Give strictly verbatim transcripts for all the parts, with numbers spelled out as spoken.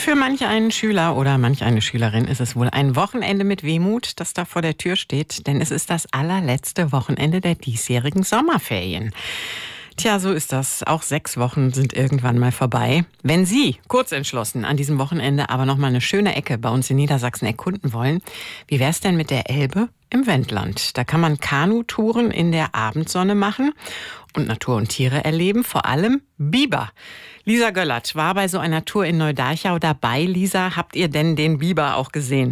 Für manch einen Schüler oder manch eine Schülerin ist es wohl ein Wochenende mit Wehmut, das da vor der Tür steht, denn es ist das allerletzte Wochenende der diesjährigen Sommerferien. Tja, so ist das. Auch sechs Wochen sind irgendwann mal vorbei. Wenn Sie, kurzentschlossen, an diesem Wochenende aber noch mal eine schöne Ecke bei uns in Niedersachsen erkunden wollen, wie wär's denn mit der Elbe im Wendland? Da kann man Kanutouren in der Abendsonne machen und Natur und Tiere erleben, vor allem Biber. Lisa Göllert war bei so einer Tour in Neudarchau dabei. Lisa, habt ihr denn den Biber auch gesehen?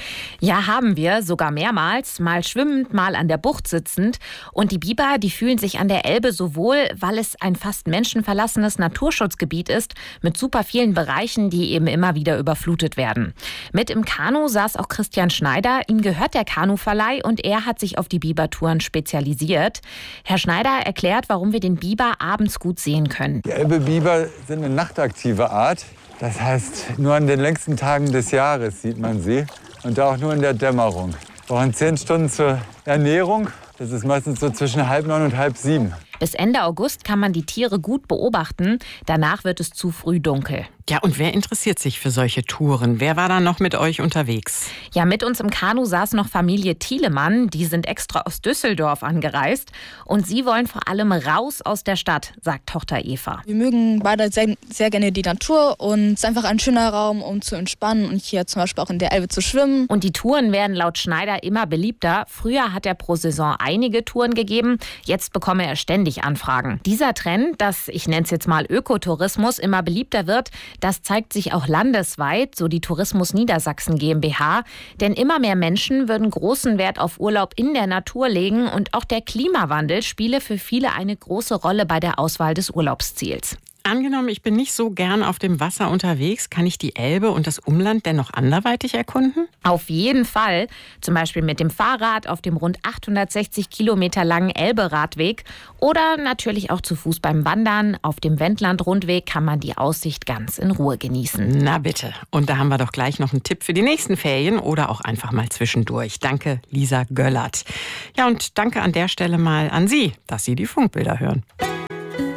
Ja, haben wir, sogar mehrmals, mal schwimmend, mal an der Bucht sitzend. Und die Biber, die fühlen sich an der Elbe so wohl, weil es ein fast menschenverlassenes Naturschutzgebiet ist, mit super vielen Bereichen, die eben immer wieder überflutet werden. Mit im Kanu saß auch Christian Schneider, ihm gehört der Kanuverleih und er hat sich auf die Bibertouren spezialisiert. Herr Schneider erklärt, warum wir den Biber abends gut sehen können. Die Elbe-Biber sind eine nachtaktive Art. Das heißt, nur an den längsten Tagen des Jahres sieht man sie. Und auch nur in der Dämmerung. Wir brauchen zehn Stunden zur Ernährung. Das ist meistens so zwischen halb neun und halb sieben. Bis Ende August kann man die Tiere gut beobachten. Danach wird es zu früh dunkel. Ja, und wer interessiert sich für solche Touren? Wer war da noch mit euch unterwegs? Ja, mit uns im Kanu saß noch Familie Thielemann. Die sind extra aus Düsseldorf angereist. Und sie wollen vor allem raus aus der Stadt, sagt Tochter Eva. Wir mögen beide sehr, sehr gerne die Natur und es ist einfach ein schöner Raum, um zu entspannen und hier zum Beispiel auch in der Elbe zu schwimmen. Und die Touren werden laut Schneider immer beliebter. Früher hat er pro Saison einige Touren gegeben. Jetzt bekomme er ständig Anfragen. Dieser Trend, dass, ich nenne es jetzt mal Ökotourismus, immer beliebter wird, das zeigt sich auch landesweit, so die Tourismus Niedersachsen GmbH. Denn immer mehr Menschen würden großen Wert auf Urlaub in der Natur legen und auch der Klimawandel spiele für viele eine große Rolle bei der Auswahl des Urlaubsziels. Angenommen, ich bin nicht so gern auf dem Wasser unterwegs, kann ich die Elbe und das Umland denn noch anderweitig erkunden? Auf jeden Fall. Zum Beispiel mit dem Fahrrad auf dem rund achthundertsechzig Kilometer langen Elbe-Radweg oder natürlich auch zu Fuß beim Wandern. Auf dem Wendland-Rundweg kann man die Aussicht ganz in Ruhe genießen. Na bitte. Und da haben wir doch gleich noch einen Tipp für die nächsten Ferien oder auch einfach mal zwischendurch. Danke, Lisa Göllert. Ja, und danke an der Stelle mal an Sie, dass Sie die Funkbilder hören.